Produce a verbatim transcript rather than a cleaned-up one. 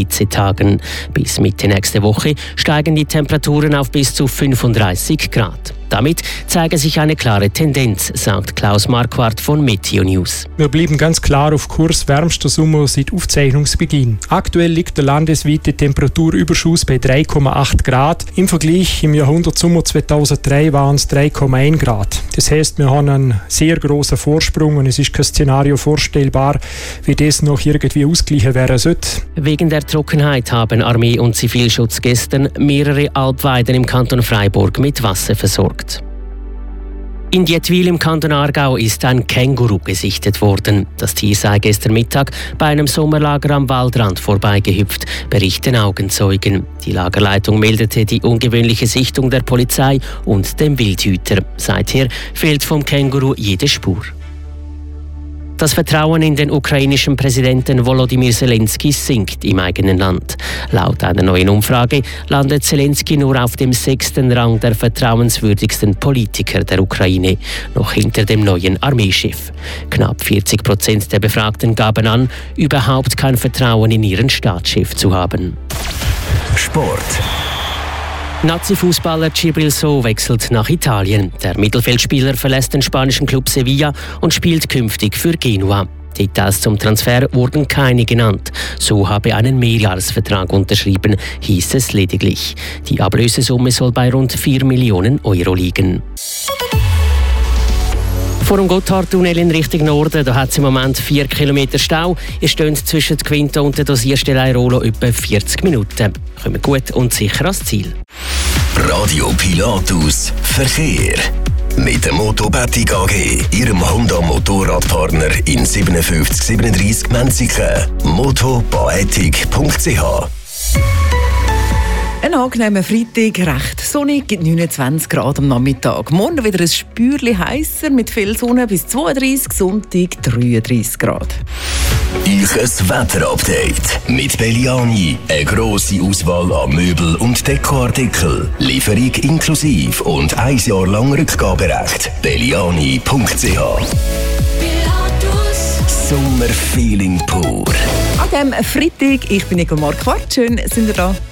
Hitzetagen. Bis Mitte nächste Woche steigen die Temperaturen auf bis zu fünfunddreißig Grad. Damit zeige sich eine klare Tendenz, sagt Klaus Marquardt von Meteo News. Wir bleiben ganz klar auf Kurs, wärmster Sommer seit Aufzeichnungsbeginn. Aktuell liegt der landesweite Temperaturüberschuss bei drei Komma acht Grad. Im Vergleich im Jahrhundertsommer zweitausenddrei waren es drei Komma eins Grad. Das heißt, wir haben einen sehr grossen Vorsprung und es ist kein Szenario vorstellbar, wie das noch irgendwie ausgleichen werden sollte. Wegen der Trockenheit haben Armee und Zivilschutz gestern mehrere Alpweiden im Kanton Freiburg mit Wasser versorgt. In Dietwil im Kanton Aargau ist ein Känguru gesichtet worden. Das Tier sei gestern Mittag bei einem Sommerlager am Waldrand vorbeigehüpft, berichten Augenzeugen. Die Lagerleitung meldete die ungewöhnliche Sichtung der Polizei und dem Wildhüter. Seither fehlt vom Känguru jede Spur. Das Vertrauen in den ukrainischen Präsidenten Volodymyr Zelensky sinkt im eigenen Land. Laut einer neuen Umfrage landet Zelensky nur auf dem sechsten Rang der vertrauenswürdigsten Politiker der Ukraine, noch hinter dem neuen Armeechef. Knapp vierzig Prozent der Befragten gaben an, überhaupt kein Vertrauen in ihren Staatschef zu haben. Sport. Nazi-Fußballer Djibril Sow wechselt nach Italien. Der Mittelfeldspieler verlässt den spanischen Club Sevilla und spielt künftig für Genua. Details zum Transfer wurden keine genannt. So habe einen Mehrjahresvertrag unterschrieben, hieß es lediglich. Die Ablösesumme soll bei rund vier Millionen Euro liegen. Vor dem Gotthardtunnel in Richtung Norden, da hat es im Moment vier Kilometer Stau. Ihr steht zwischen Quinto und der Dosierstelle Airolo etwa vierzig Minuten. Kommen gut und sicher ans Ziel. Radio Pilatus Verkehr. Mit der Motobatik A G, Ihrem Honda-Motorradpartner in siebenundfünfzig siebenunddreißig Menziken. motobaetik punkt c h. Ein angenehmer Freitag, recht sonnig, gibt neunundzwanzig Grad am Nachmittag. Morgen wieder ein Spürchen heißer mit viel Sonne bis zweiunddreißig, Sonntag dreiunddreißig Grad. Ich ein Wetterupdate mit Belliani. Eine grosse Auswahl an Möbel- und Dekoartikel. Lieferung inklusive und ein Jahr lang Rückgaberecht. belliani punkt c h. Sommerfeeling pur. An diesem Freitag, ich bin Nicole Marquardt. Schön, sind ihr da.